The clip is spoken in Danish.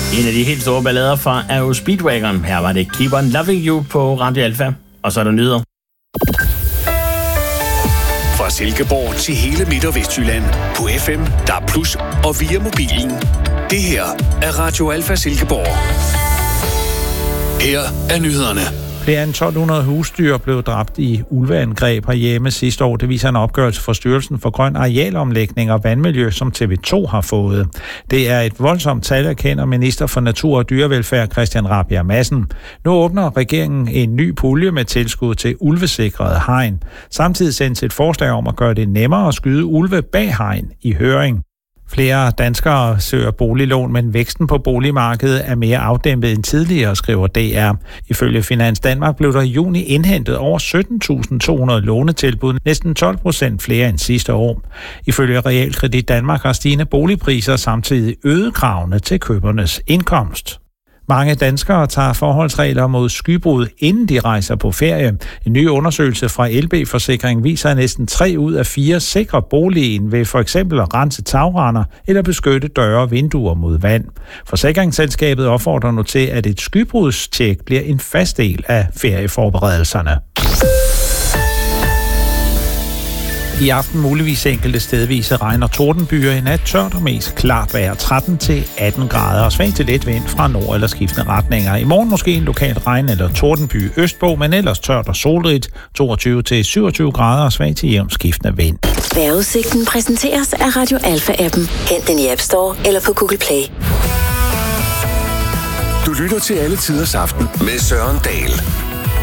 En af de helt store ballader fra Aero Speedwagon. Her var det Keep on Loving You på Radio Alfa. Og så er der nyheder. Fra Silkeborg til hele Midt- og Vestjylland. På FM, DAB+, og via mobilen. Det her er Radio Alfa Silkeborg. Her er nyhederne. Flere end 1200 husdyr blev dræbt i ulveangreb herhjemme sidste år. Det viser en opgørelse fra Styrelsen for Grøn Arealomlægning og Vandmiljø, som TV2 har fået. Det er et voldsomt tal, erkender minister for Natur og Dyrevelfærd Christian Rabjerg Madsen. Nu åbner regeringen en ny pulje med tilskud til ulvesikrede hegn. Samtidig sendes et forslag om at gøre det nemmere at skyde ulve bag hegn i høring. Flere danskere søger boliglån, men væksten på boligmarkedet er mere afdæmpet end tidligere, skriver DR. Ifølge Finans Danmark blev der i juni indhentet over 17.200 lånetilbud, næsten 12% flere end sidste år. Ifølge Realkredit Danmark har stigende boligpriser samtidig øget kravene til købernes indkomst. Mange danskere tager forholdsregler mod skybrud, inden de rejser på ferie. En ny undersøgelse fra LB Forsikring viser, at næsten 3 ud af 4 sikrer boligen ved for eksempel at rense tagrender eller beskytte døre og vinduer mod vand. Forsikringsselskabet opfordrer nu til, at et skybrudstjek bliver en fast del af ferieforberedelserne. I aften muligvis enkelte stedvise regn og tordenbyer. I nat tørt og mest klart vejr 13-18 grader og svag til let vind fra nord eller skiftende retninger. I morgen måske en lokal regn eller tordenby østpå, men ellers tørt og solrigt 22-27 grader og svag til jævnt skiftende vind. Vejrudsigten præsenteres af Radio Alfa-appen. Hent den i App Store eller på Google Play. Du lytter til Alle Tiders Aften med Søren Dahl.